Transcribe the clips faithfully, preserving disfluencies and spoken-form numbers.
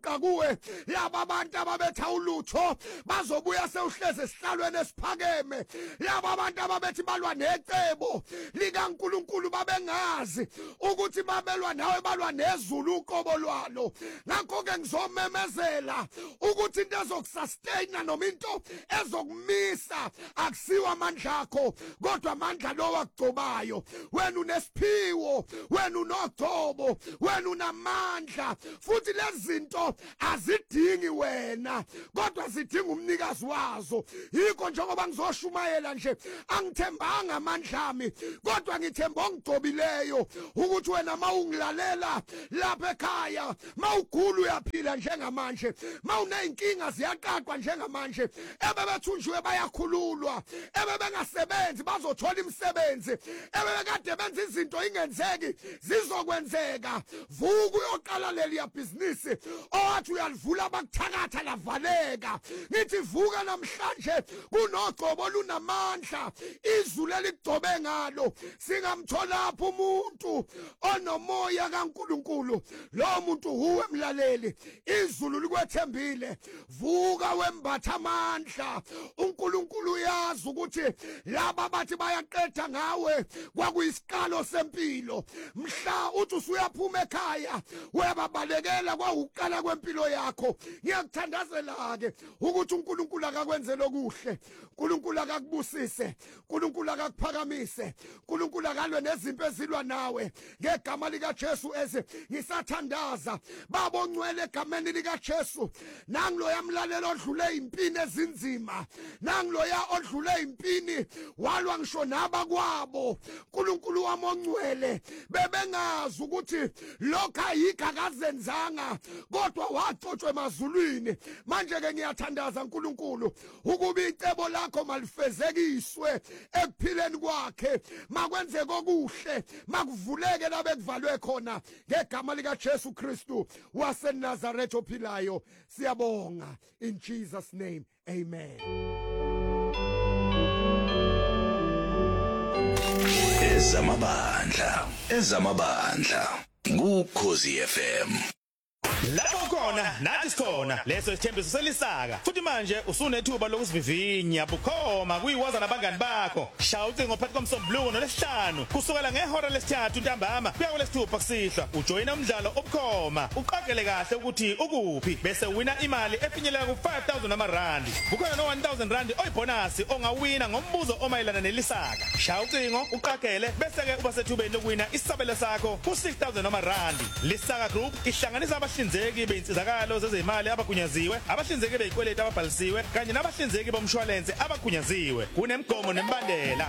ngizoguqa kuwe laba abantu ababetha ulutho bazobuya sewuhleze esihlalweni esiphakeme laba abantu ababethi balwa necebo likaNkuluNkulu babengazi ukuthi babelwa nawe balwa nezulu uqobo lwalo ngakho ke ngizomemezela ukuthi into ezokusustaina noma into ezokumisa akusiwa amandla akho kodwa amandla lo wakugcobayo wena unesiphiwo wena unogcobo wena unamandla futhi lezi zinto azidingi wena kodwa zidinga umnikazi wazo yikho njengoba ngizoshumayela nje angithembanga amandla ami kodwa ngithemba ongigcobileyo ukuthi wena mawungilalela lapha ekhaya mawugula uyaphila njengamanje mawuneyinkinga ziyaqaqwa njengamanje ebebethunjiwe bayakhululwa ebebengasebenzi bazothola imisebenzi ebebekade benza izinto ingenzeki zizokwenzeka vuka uyoqala leli ya business owathi uyalivula bakuthakatha lavaleka ngithi vuka namhlanje kunogcobo lunamandla izulu eligcobe ngalo singamthola lapho umuntu onomoya kaNkuluNkulu lo muntu huwe emlaleli izulu likwethembile vuka wembatha amandla uNkulunkulu uyazi ukuthi laba bathi bayaqeda ngawe kwakuyisiqalo sempilo mhla uthi usuyaphuma ekhaya webabalekela kwauqala kwempilo yakho ngiyakuthandazela ke ukuthi uNkulunkulu akakwenze lokuhle uNkulunkulu akakubusise uNkulunkulu akakuphakamise uNkulunkulu akalwe nezimpi ezilwa nawe ngegama lika Jesu ese ngisathandaza babo ngcwele egameni lika Jesu nangilo yamlalela odlule impini ezinzima nangilo ya odlule impini walwa ngisho naba kwabo uNkulunkulu wami ongcwele bebengazi ukuthi lokho ayikho akazenzanga kodwa wacotshwe emazulwini manje ke ngiyathandaza uNkulunkulu ukuba icebo lakho malifezekiswe ekuphileni kwakhe makwenze kokuhle makuvuleke la bekuvalwe khona ngegama lika Jesu Kristu waseNazaretha ophilayo siyabonga in Jesus name amen. Ezamabandla ezamabandla kuKhosi F M. Lapho khona nathi sikhona leso isithembiso selisaka futhi manje usunethuba lokusivivinya bukhoma kuyiwaza nabangani bakho shaya ucingo phakathi komsombuluko nolesihlanu kusukela ngehora lesithathu ntambama kuya kulesithupha kusihla ujoyina umdlalo obukhoma uqagele kahle ukuthi ukuphi bese wina imali efinyelela ku five thousand amarandi kukhona no one thousand rand oyibonus ongawina ngombuzo omayelana nelisaka shaya ucingo uqagele bese ke uba sethubeni lokuwina isabelo sakho ku six thousand amarandi. Lisaka Group ihlanganisa abahlinzeki beinsizakalo zezimali abagunyaziwe abahlinzeki beyikweleti ababhalisiwe kanye nabahlinzeki bomshwalense abagunyaziwe kunemigomo nemibandela.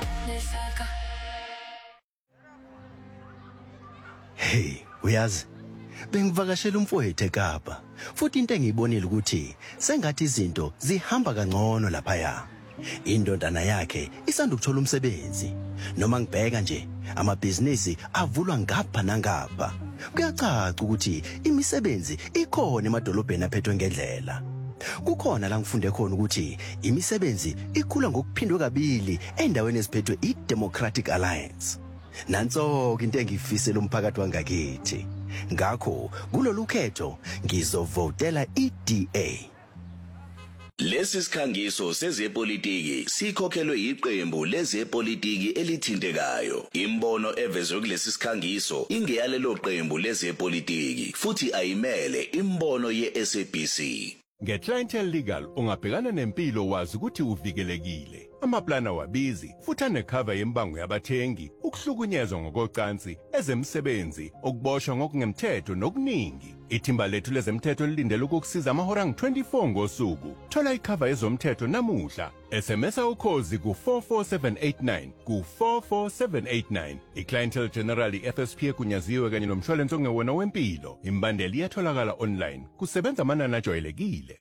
Hey uyazi bengivakashela umfowethu eKapa futhi into engiyibonile ukuthi sengathi izinto zihamba kangcono lapha. Indodana yakhe isanda ukuthola umsebenzi noma ngibheka nje amabhizinisi avulwa ngapha nangapha kuyacaca ukuthi imisebenzi ikhona emadolobheni aphethwe ngendlela. Kukhona la ngifunde khona ukuthi imisebenzi ikhula ngokuphindwe kabili endaweni eziphethwe iDemocratic Alliance. Nanso into engifisela umphakathi wangakithi ngakho kulolu khetho ngizovotela iD A. Lesi sikhangiso sezepolitiki sikhokhelwe iqembu lezepolitiki elithintekayo. Imbono evezwe kulesi sikhangiso ingeyalelo qembu lezepolitiki futhi ayimele imbono ye-S A B C. Nge-Clientele Legal ungabhekana nempilo wazi ukuthi uvikelekile. Amaplana wabizi futhi anecover yembango yabathengi, ukuhlukunyezwa ngokocansi, ezemsebenzi, ukuboshwa ngokungemthetho nokuningi. Ithimba lethu lezemthetho lilindele ukukusiza amahora twenty-four ngosuku. Thola icover yezomthetho namuhla. S M S ukhozi ku four four seven eight nine ku four four seven eight nine. iClientele General F S P egunyaziwe kanye nomshwalense ongewona wempilo. Imbandela iyatholakala online. Kusebenza amanani ajwayelekile.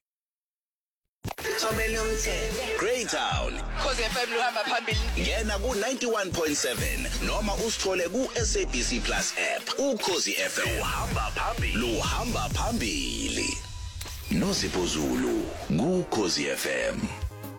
Greytown Khosi F M luhamba phambili ngena ku ninety-one point seven noma usithole ku S A B C Plus app. uKhosi F M luhamba phambili luhamba phambili. Nosipho Zulu kuKhosi F M.